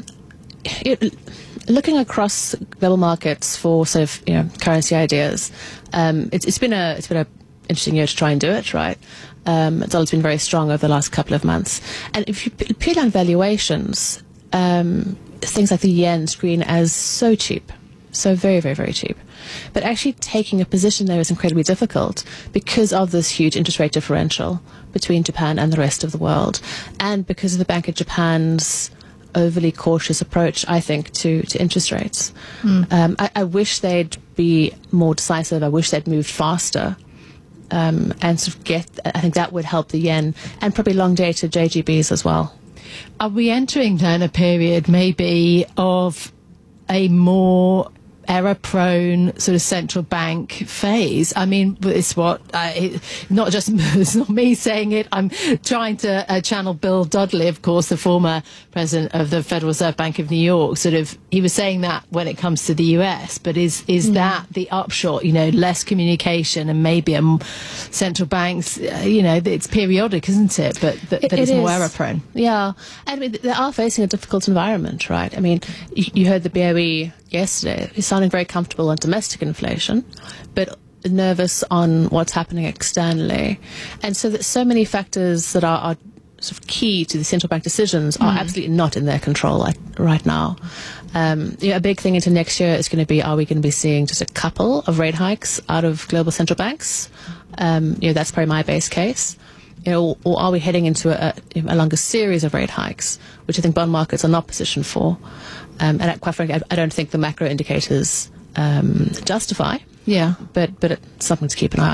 looking across global markets for sort of currency ideas, it's been a interesting year to try and do it, right? The dollar's been very strong over the last couple of months, and if you peel down valuations, things like the yen screen as so cheap, so very, very, very cheap. But actually taking a position there is incredibly difficult because of this huge interest rate differential between Japan and the rest of the world, and because of the Bank of Japan's overly cautious approach, I think, to interest rates. I wish they'd be more decisive. I wish they'd moved faster. And sort of I think that would help the yen and probably long-dated JGBs as well. Are we entering then a period maybe of a more error-prone sort of central bank phase? I mean, it's not just, it's not me saying it. I'm trying to channel Bill Dudley, of course, the former president of the Federal Reserve Bank of New York. Sort of, he was saying that when it comes to the US, but is that the upshot? Less communication and maybe central banks. It's periodic, isn't it? But that it's more error-prone. Yeah, I mean, they are facing a difficult environment, right? I mean, you heard the BOE yesterday. He's sounding very comfortable on domestic inflation, but nervous on what's happening externally. And so that so many factors that are sort of key to the central bank decisions are absolutely not in their control right now. A big thing into next year is going to be, are we going to be seeing just a couple of rate hikes out of global central banks? That's probably my base case. Or are we heading into a longer series of rate hikes, which I think bond markets are not positioned for? And quite frankly, I don't think the macro indicators justify. Yeah. But it's something to keep an eye on.